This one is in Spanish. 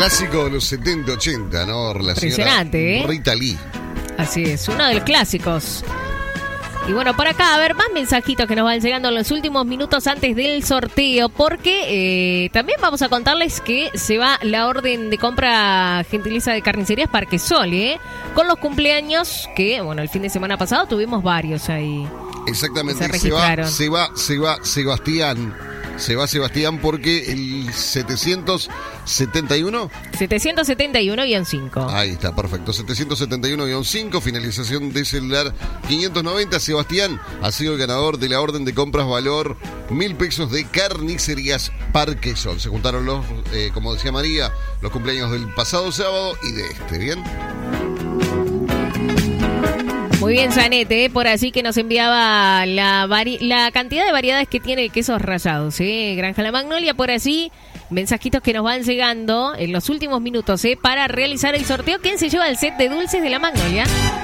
clásico de los 70, 80, ¿no? La señora Rita Lee. Así es, uno de los clásicos. Y bueno, por acá, a ver, más mensajitos que nos van llegando en los últimos minutos antes del sorteo, porque también vamos a contarles que se va la orden de compra gentileza de Carnicerías Parquesol, con los cumpleaños que, bueno, el fin de semana pasado tuvimos varios ahí. Exactamente, se registraron. Se va Sebastián. Se va Sebastián porque el 771. 771-5. Ahí está, perfecto. 771-5, finalización de celular 590. Sebastián ha sido el ganador de la orden de compras valor 1.000 pesos de Carnicerías Parquesol. Se juntaron los, como decía María, los cumpleaños del pasado sábado y de este, ¿bien? Muy bien, Janete, por así que nos enviaba la cantidad de variedades que tiene quesos rallados, Granja La Magnolia, por así, mensajitos que nos van llegando en los últimos minutos, para realizar el sorteo. ¿Quién se lleva el set de dulces de La Magnolia?